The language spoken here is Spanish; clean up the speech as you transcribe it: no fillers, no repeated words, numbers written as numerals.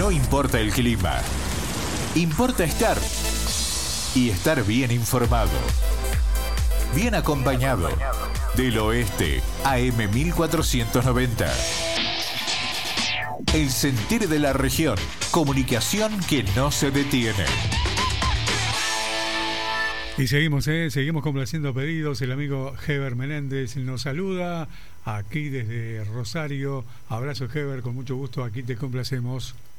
no importa el clima. Importa estar. Y estar bien informado. Bien acompañado. Del Oeste, AM 1490. El sentir de la región. Comunicación que no se detiene. Y seguimos complaciendo pedidos. El amigo Heber Menéndez nos saluda aquí desde Rosario. Abrazo, Heber, con mucho gusto. Aquí te complacemos.